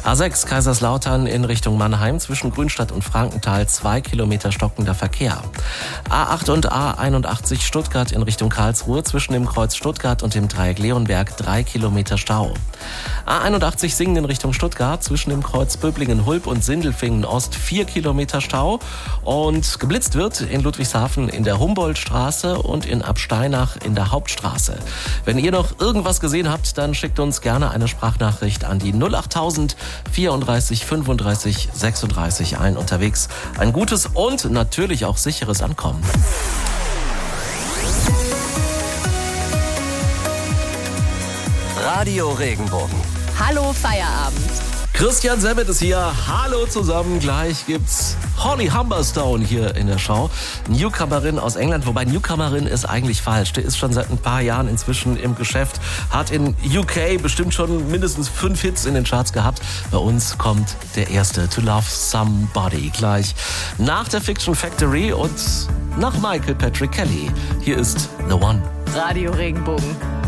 A6 Kaiserslautern in Richtung Mannheim zwischen Grünstadt und Frankenthal 2 Kilometer stockender Verkehr. A8 und A81 Stuttgart in Richtung Karlsruhe zwischen dem Kreuz Stuttgart und dem Dreieck Leonberg 3 Kilometer Stau. A81 Singen in Richtung Stuttgart zwischen dem Kreuz Böblingen-Hulb und Sindelfingen Ost 4 Kilometer Stau. Und geblitzt wird in Ludwigshafen in der Humboldtstraße und in Absteinach in der Hauptstraße. Wenn ihr noch irgendwas gesehen habt, dann schickt uns gerne eine Sprachnachricht an die 08000 34 35 36 ein. Unterwegs ein gutes und natürlich auch sicheres Ankommen. Radio Regenbogen. Hallo Feierabend. Christian Semmit ist hier. Hallo zusammen. Gleich gibt's Holly Humberstone hier in der Show. Newcomerin aus England. Wobei Newcomerin ist eigentlich falsch. Die ist schon seit ein paar Jahren inzwischen im Geschäft. Hat in UK bestimmt schon mindestens 5 Hits in den Charts gehabt. Bei uns kommt der erste, To Love Somebody. Gleich nach der Fiction Factory und nach Michael Patrick Kelly. Hier ist The One. Radio Regenbogen.